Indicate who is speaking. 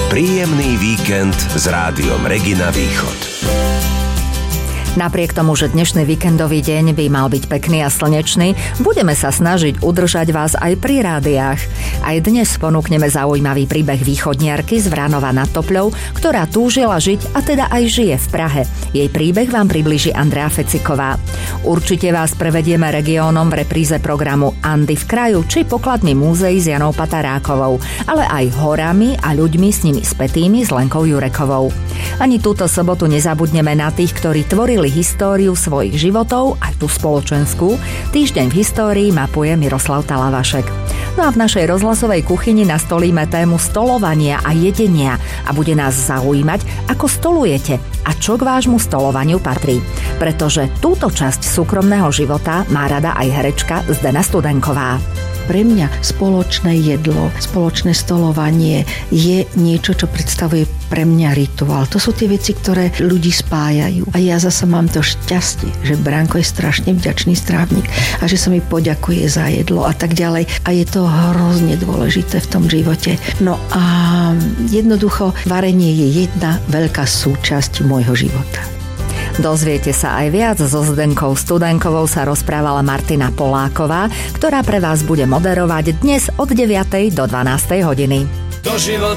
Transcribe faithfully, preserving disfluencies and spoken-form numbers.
Speaker 1: Príjemný víkend s Rádiom Regina Východ.
Speaker 2: Napriek tomu, že dnešný víkendový deň by mal byť pekný a slnečný, budeme sa snažiť udržať vás aj pri rádiách. Aj dnes ponúkneme zaujímavý príbeh východniarky z Vranova nad Topľou, ktorá túžila žiť a teda aj žije v Prahe. Jej príbeh vám priblíži Andrea Feciková. Určite vás prevedieme regiónom v repríze programu Andy v kraju či pokladmi múzeí s Janou Patarákovou, ale aj horami a ľuďmi s nimi spätými s Lenkou Jurekovou. Ani túto sobotu nezabudneme na tých, ktorí tvorili históriu svojich životov, aj tú spoločenskú. Týždeň v histórii mapuje Miroslav Talavašek. No a v našej rozhlasovej kuchyni nastolíme tému stolovania a jedenia a bude nás zaujímať, ako stolujete a čo k vášmu stolovaniu patrí. Pretože túto časť súkromného života má rada aj herečka Zdena Studenková.
Speaker 3: Pre mňa spoločné jedlo, spoločné stolovanie je niečo, čo predstavuje pre mňa rituál. To sú tie veci, ktoré ľudí spájajú. A ja zasa mám to šťastie, že Branko je strašne vďačný strávnik a že sa mi poďakuje za jedlo a tak ďalej. A je to hrozne dôležité v tom živote. No a jednoducho varenie je jedna veľká súčasť môjho života.
Speaker 2: Dozviete sa aj viac. So Zdenkou Studenkovou sa rozprávala Martina Poláková, ktorá pre vás bude moderovať dnes od deviatej do dvanástej hodiny.
Speaker 4: Do života